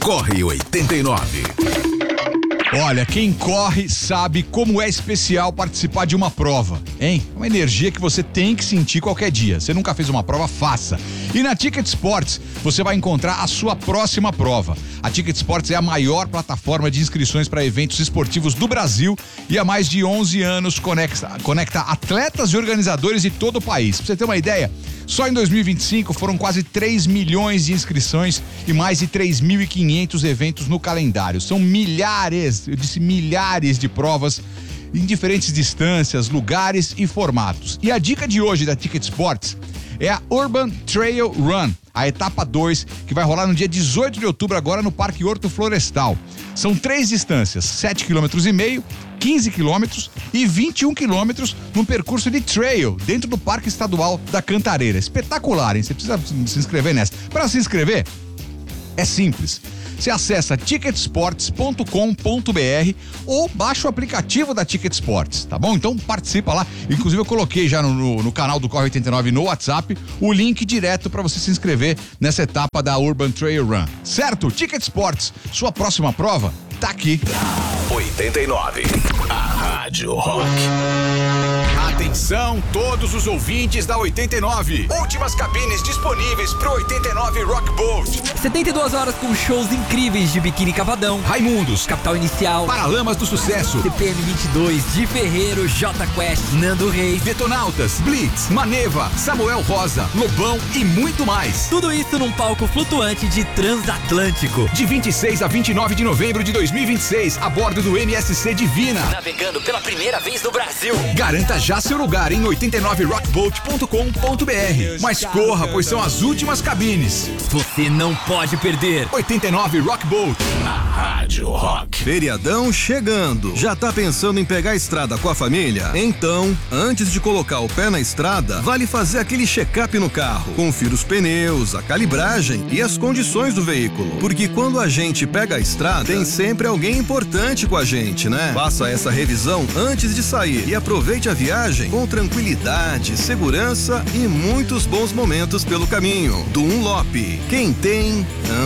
Corre 89. Olha, quem corre sabe como é especial participar de uma prova, hein? Uma energia que você tem que sentir qualquer dia. Você nunca fez uma prova? Faça. E na Ticket Sports você vai encontrar a sua próxima prova. A Ticket Sports é a maior plataforma de inscrições para eventos esportivos do Brasil e há mais de 11 anos conecta atletas e organizadores de todo o país. Pra você ter uma ideia, só em 2025 foram quase 3 milhões de inscrições e mais de 3.500 eventos no calendário. São milhares de provas em diferentes distâncias, lugares e formatos. E a dica de hoje da Ticket Sports é a Urban Trail Run, a etapa 2, que vai rolar no dia 18 de outubro agora no Parque Horto Florestal. São 3 distâncias, 7,5 km, 15 km e 21 km num percurso de trail dentro do Parque Estadual da Cantareira. Espetacular, hein? Você precisa se inscrever nessa. Para se inscrever, é simples. Você acessa ticketsports.com.br ou baixa o aplicativo da Ticket Sports, tá bom? Então participa lá. Inclusive eu coloquei já no canal do Corre 89 no WhatsApp o link direto para você se inscrever nessa etapa da Urban Trail Run. Certo? Ticket Sports, sua próxima prova tá aqui. 89. A Rádio Rock. Atenção todos os ouvintes da 89. Últimas cabines disponíveis pro 89 Rock Boat. 72 horas com shows incríveis de Biquíni Cavadão, Raimundos, Capital Inicial, Paralamas do Sucesso, CPM 22, Di Ferreiro, J Quest, Nando Reis, Detonautas, Blitz, Maneva, Samuel Rosa, Lobão e muito mais. tudo isso num palco flutuante de Transatlântico. De 26 a 29 de novembro de 2026, a bordo do MSC Divina. Navegando pela primeira vez no Brasil. Garanta já seu lugar em 89rockboat.com.br. Mas corra, pois são as últimas cabines. Você não pode perder. 89 Rock Boat. Na Rádio Rock. Feriadão chegando. Já tá pensando em pegar a estrada com a família? Então, antes de colocar o pé na estrada, vale fazer aquele check-up no carro. Confira os pneus, a calibragem e as condições do veículo. Porque quando a gente pega a estrada, tem sempre alguém importante com a gente, né? Faça essa revisão antes de sair e aproveite a viagem com tranquilidade, segurança e muitos bons momentos pelo caminho. Dunlop. Quem tem,